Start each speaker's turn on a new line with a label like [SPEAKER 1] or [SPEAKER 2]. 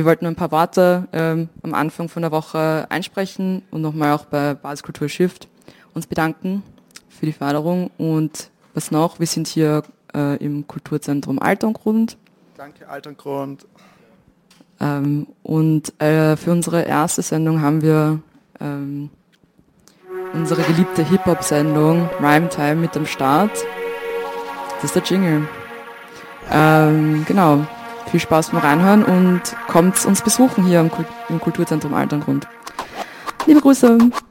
[SPEAKER 1] wollten nur ein paar Worte am Anfang von der Woche einsprechen und nochmal auch bei Basiskultur Shift uns bedanken für die Förderung. Und was noch? Wir sind hier im Kulturzentrum Alter und Grund.
[SPEAKER 2] Danke, Alter und Grund.
[SPEAKER 1] Und für unsere erste Sendung haben wir unsere geliebte Hip-Hop-Sendung Rhyme Time mit am Start. Das ist der Jingle. Genau. Viel Spaß beim Reinhören und kommt uns besuchen hier im Kulturzentrum Alter und Grund. Liebe Grüße!